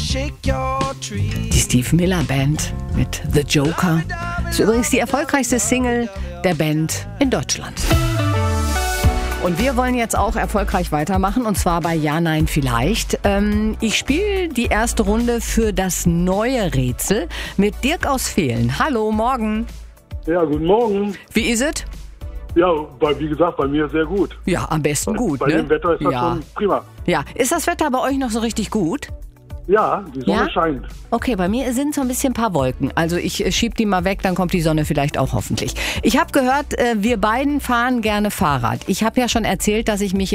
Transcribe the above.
Die Steve Miller Band mit The Joker. Das ist übrigens die erfolgreichste Single der Band in Deutschland. Und wir wollen jetzt auch erfolgreich weitermachen, und zwar bei Ja, Nein, Vielleicht. Ich spiele die erste Runde für das neue Rätsel mit Dirk aus Vehlen. Hallo, morgen. Ja, guten Morgen. Wie ist es? Ja, wie gesagt, bei mir sehr gut. Ja, am besten gut, Bei ne? dem Wetter ist das Ja. schon prima. Ja, ist das Wetter bei euch noch so richtig gut? Ja, die Sonne Ja? scheint. Okay, bei mir sind so ein bisschen ein paar Wolken. Also ich schieb die mal weg, dann kommt die Sonne vielleicht auch hoffentlich. Ich habe gehört, wir beiden fahren gerne Fahrrad. Ich habe ja schon erzählt, dass ich mich